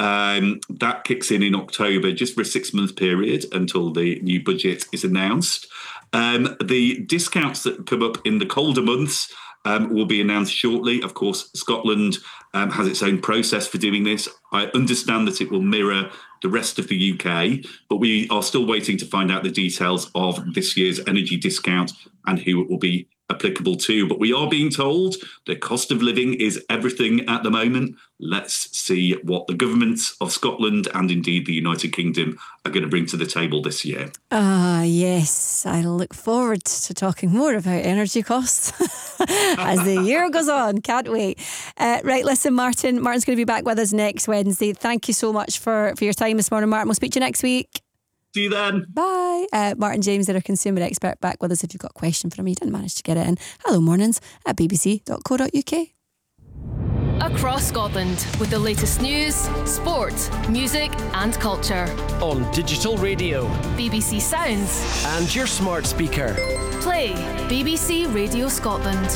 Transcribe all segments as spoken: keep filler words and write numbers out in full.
Um, that kicks in in October, just for a six-month period until the new budget is announced. Um, the discounts that come up in the colder months um, will be announced shortly. Of course, Scotland um, has its own process for doing this. I understand that it will mirror the rest of the U K, but we are still waiting to find out the details of this year's energy discount and who it will be applicable to. But we are being told the cost of living is everything at the moment. Let's see what the governments of Scotland and indeed the United Kingdom are going to bring to the table this year. Ah, uh, yes. I look forward to talking more about energy costs as the year goes on. Can't wait. Uh, right, listen, Martin. Martin's going to be back with us next Wednesday. Thank you so much for, for your time this morning, Martin. We'll speak to you next week. See you then. Bye. Uh, Martin James, our consumer expert, back with us if you've got a question for him. You didn't manage to get it in. Hello mornings at b b c dot co dot u k. Across Scotland with the latest news, sport, music and culture. On digital radio, B B C Sounds and your smart speaker. Play B B C Radio Scotland.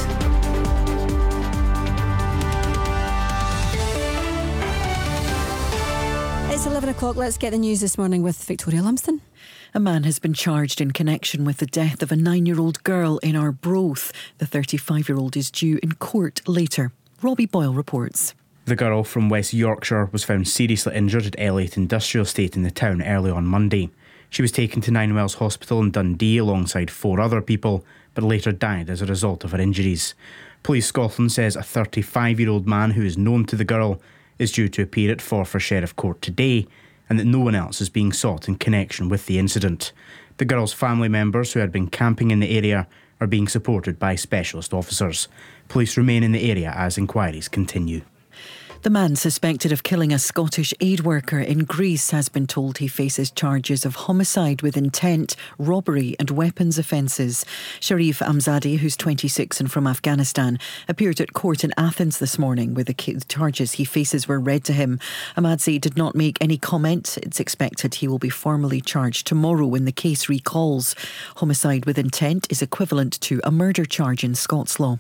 It's eleven o'clock. Let's get the news this morning with Victoria Lumsden. A man has been charged in connection with the death of a nine-year-old girl in Arbroath. The thirty-five-year-old is due in court later. Robbie Boyle reports. The girl from West Yorkshire was found seriously injured at Elliott Industrial Estate in the town early on Monday. She was taken to Ninewells Hospital in Dundee alongside four other people, but later died as a result of her injuries. Police Scotland says a thirty-five-year-old man who is known to the girl is due to appear at Forfar Sheriff Court today, and that no one else is being sought in connection with the incident. The girl's family members who had been camping in the area are being supported by specialist officers. Police remain in the area as inquiries continue. The man suspected of killing a Scottish aid worker in Greece has been told he faces charges of homicide with intent, robbery and weapons offences. Sharif Amzadi, who's twenty-six and from Afghanistan, appeared at court in Athens this morning where the charges he faces were read to him. Amzadi did not make any comment. It's expected he will be formally charged tomorrow when the case recalls. Homicide with intent is equivalent to a murder charge in Scots law.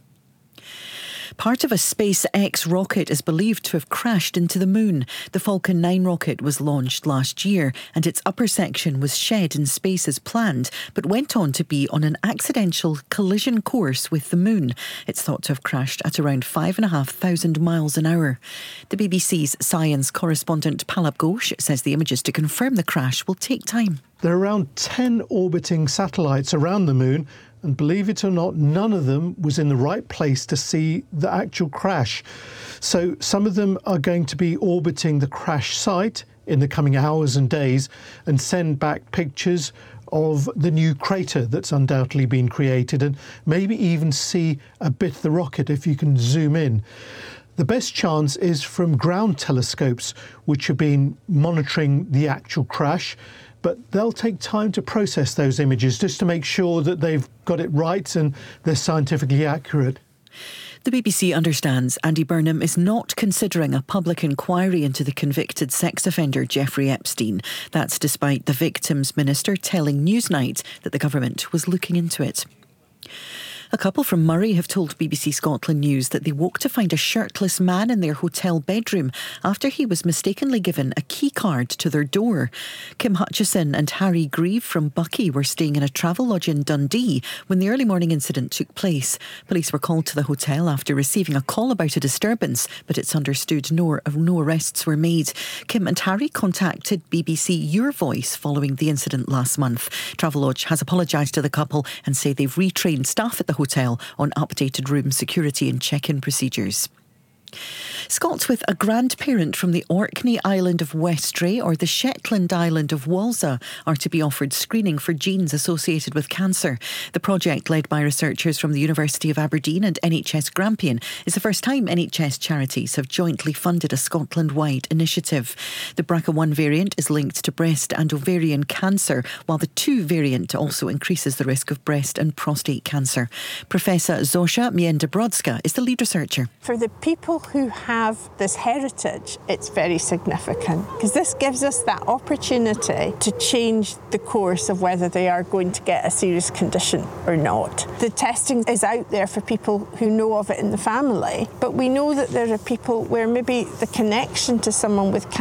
Part of a SpaceX rocket is believed to have crashed into the moon. The Falcon nine rocket was launched last year and its upper section was shed in space as planned, but went on to be on an accidental collision course with the moon. It's thought to have crashed at around five and a half thousand miles an hour. The B B C's science correspondent Palab Ghosh says the images to confirm the crash will take time. There are around ten orbiting satellites around the moon, and believe it or not, none of them was in the right place to see the actual crash. So some of them are going to be orbiting the crash site in the coming hours and days and send back pictures of the new crater that's undoubtedly been created, and maybe even see a bit of the rocket if you can zoom in. The best chance is from ground telescopes, which have been monitoring the actual crash, but they'll take time to process those images just to make sure that they've got it right and they're scientifically accurate. The B B C understands Andy Burnham is not considering a public inquiry into the convicted sex offender Jeffrey Epstein. That's despite the victim's minister telling Newsnight that the government was looking into it. A couple from Murray have told B B C Scotland News that they woke to find a shirtless man in their hotel bedroom after he was mistakenly given a key card to their door. Kim Hutchison and Harry Grieve from Buckie were staying in a Travelodge in Dundee when the early morning incident took place. Police were called to the hotel after receiving a call about a disturbance, but it's understood no, no arrests were made. Kim and Harry contacted B B C Your Voice following the incident last month. Travelodge has apologised to the couple and say they've retrained staff at the hotel on updated room security and check-in procedures. Scots with a grandparent from the Orkney island of Westray or the Shetland island of Walsa are to be offered screening for genes associated with cancer. The project, led by researchers from the University of Aberdeen and N H S Grampian, is the first time N H S charities have jointly funded a Scotland-wide initiative. The B R C A one variant is linked to breast and ovarian cancer, while the two variant also increases the risk of breast and prostate cancer. Professor Zosha Mienda-Brodska is the lead researcher. For the people who have this heritage, it's very significant because this gives us that opportunity to change the course of whether they are going to get a serious condition or not. The testing is out there for people who know of it in the family, but we know that there are people where maybe the connection to someone with cancer